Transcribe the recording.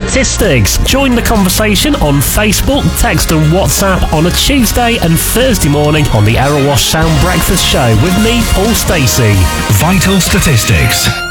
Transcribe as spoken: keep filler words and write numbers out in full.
statistics. Join the conversation on Facebook, text and WhatsApp on a Tuesday and Thursday morning on the Errol Wash Sound Breakfast Show with me, Paul Stacey. Vital Statistics.